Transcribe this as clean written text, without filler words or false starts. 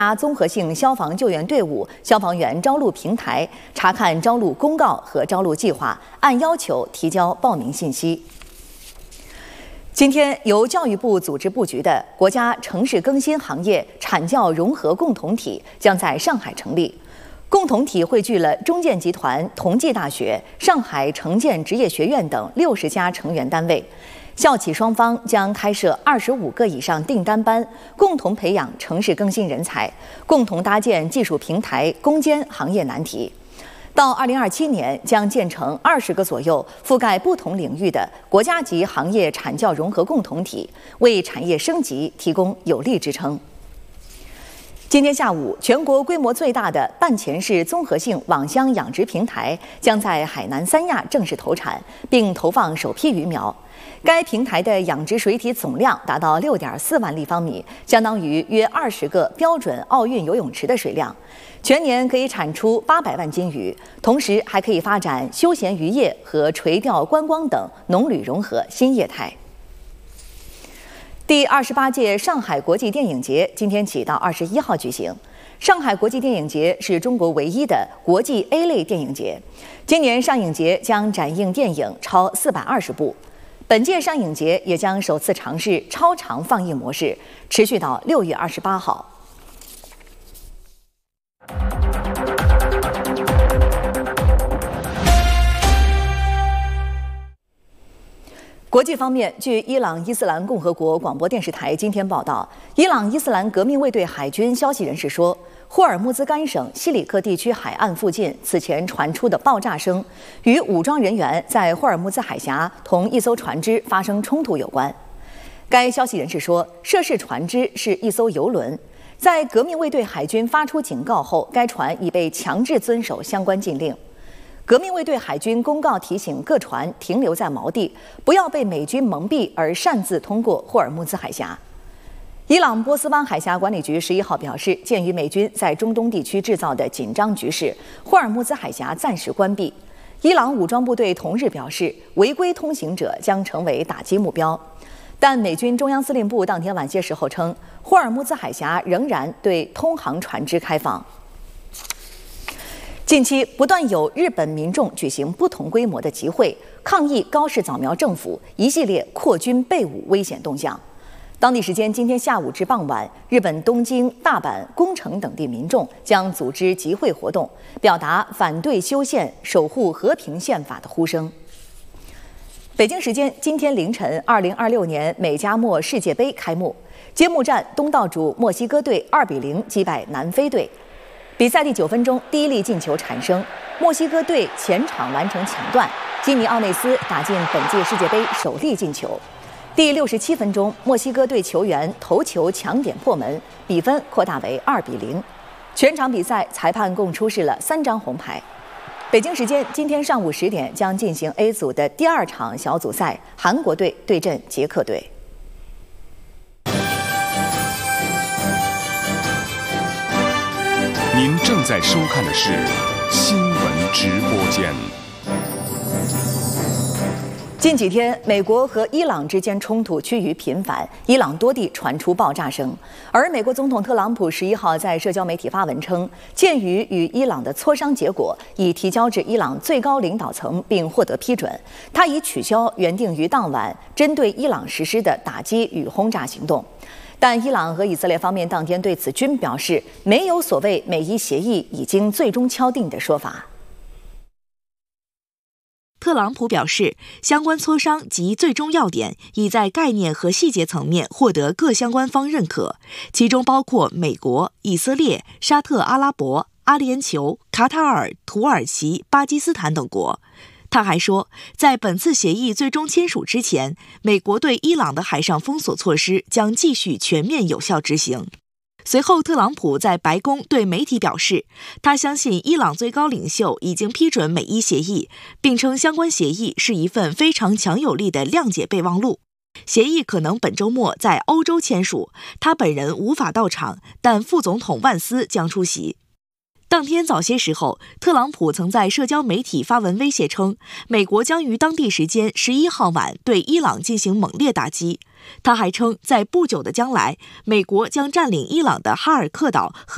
综合性消防救援队伍消防员招录平台查看招录公告和招录计划，按要求提交报名信息。今天，由教育部组织布局的国家城市更新行业产教融合共同体将在上海成立。共同体汇聚了中建集团、同济大学、上海城建职业学院等60家成员单位。校企双方将开设25个以上订单班，共同培养城市更新人才，共同搭建技术平台，攻坚行业难题。到2027年，将建成20个左右覆盖不同领域的国家级行业产教融合共同体，为产业升级提供有力支撑。今天下午，全国规模最大的半潜式综合性网箱养殖平台将在海南三亚正式投产，并投放首批鱼苗。该平台的养殖水体总量达到6.4万立方米，相当于约20个标准奥运游泳池的水量，全年可以产出800万斤鱼，同时还可以发展休闲渔业和垂钓观光等农旅融合新业态。第28届上海国际电影节今天起到21号举行。上海国际电影节是中国唯一的国际 A 类电影节，今年上影节将展映电影超420部。本届上影节也将首次尝试超长放映模式，持续到6月28号。国际方面，据伊朗伊斯兰共和国广播电视台今天报道，伊朗伊斯兰革命卫队海军消息人士说，霍尔木兹干省西里克地区海岸附近此前传出的爆炸声，与武装人员在霍尔木兹海峡同一艘船只发生冲突有关。该消息人士说，涉事船只是一艘油轮，在革命卫队海军发出警告后，该船已被强制遵守相关禁令。革命卫队海军公告提醒各船停留在锚地，不要被美军蒙蔽而擅自通过霍尔木兹海峡。伊朗波斯湾海峡管理局11号表示，鉴于美军在中东地区制造的紧张局势，霍尔木兹海峡暂时关闭。伊朗武装部队同日表示，违规通行者将成为打击目标。但美军中央司令部当天晚些时候称，霍尔木兹海峡仍然对通航船只开放。近期不断有日本民众举行不同规模的集会，抗议高市早苗政府一系列扩军备武危险动向。当地时间今天下午至傍晚，日本东京、大阪、宫城等地民众将组织集会活动，表达反对修宪、守护和平宪法的呼声。北京时间今天凌晨，2026年美加墨世界杯开幕，揭幕战东道主墨西哥队2-0击败南非队。比赛第9分钟，第一粒进球产生，墨西哥队前场完成抢断，基尼奥内斯打进本届世界杯首粒进球。第67分钟，墨西哥队球员头球抢点破门，比分扩大为2-0。全场比赛裁判共出示了3张红牌。北京时间今天上午10点将进行 A 组的第2场小组赛，韩国队对阵捷克队。 您正在收看的是新闻直播间。 近几天，美国和伊朗之间冲突趋于频繁，伊朗多地传出爆炸声。而美国总统特朗普11号在社交媒体发文称，鉴于与伊朗的磋商结果已提交至伊朗最高领导层并获得批准，他已取消原定于当晚针对伊朗实施的打击与轰炸行动。但伊朗和以色列方面当天对此均表示，没有所谓美伊协议已经最终敲定的说法。 特朗普表示，相关磋商及最终要点已在概念和细节层面获得各相关方认可，其中包括美国、以色列、沙特阿拉伯、阿联酋、卡塔尔、土耳其、巴基斯坦等国。他还说，在本次协议最终签署之前，美国对伊朗的海上封锁措施将继续全面有效执行。随后，特朗普在白宫对媒体表示，他相信伊朗最高领袖已经批准美伊协议，并称相关协议是一份非常强有力的谅解备忘录。协议可能本周末在欧洲签署，他本人无法到场，但副总统万斯将出席。当天早些时候，特朗普曾在社交媒体发文威胁称，美国将于当地时间11号晚对伊朗进行猛烈打击。他还称，在不久的将来，美国将占领伊朗的哈尔克岛和